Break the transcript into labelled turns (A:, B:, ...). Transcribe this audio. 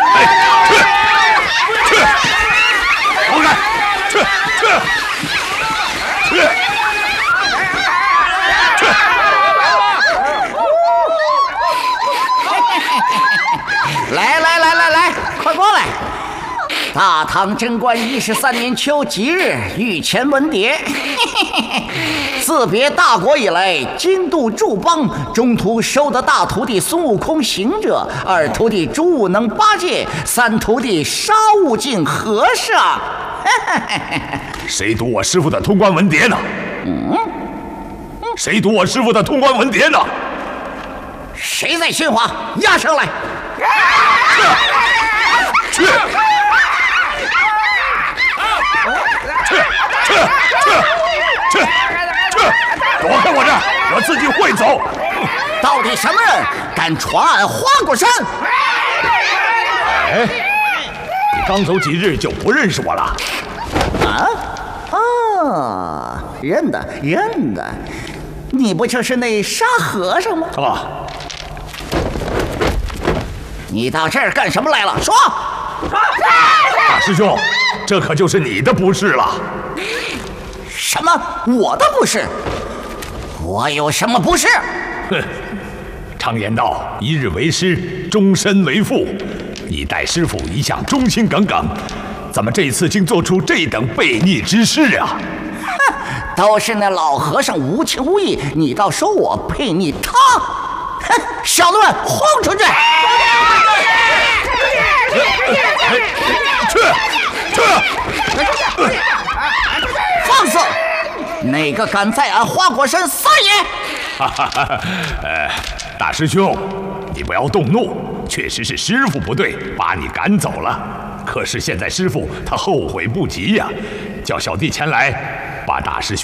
A: 放开！去！
B: 来，快过来！大唐贞观13年秋吉日，御前文牒。自别大国以来，京都诸邦中途收的大徒弟孙悟空行者，二徒弟朱武能八戒，三徒弟沙悟净和尚。
A: 谁读我师傅的通关文牒呢？谁读我师傅的通关文牒呢？
B: 谁在训话？押上来！
A: 去！躲开我这儿，我自己会走。
B: 到底什么人敢闯俺花果山？
A: 哎，你刚走几日就不认识我了？
B: 认得，你不就是那沙和尚吗？你到这儿干什么来了？说！
A: 大师兄，这可就是你的不是了。
B: 什么？我的不是？我有什么不是？
A: 哼！常言道，一日为师，终身为父。你待师傅一向忠心耿耿，怎么这次竟做出这等悖逆之事啊？
B: 哼！都是那老和尚无情无义，你倒说我悖逆他？哼！小子们，轰出去！
A: 去！
B: 放肆！哪个敢在俺花果山撒野？
A: 大师兄，你不要动怒，确实是师傅不对，把你赶走了。可是现在师傅他后悔不及呀，叫小弟前来把大师兄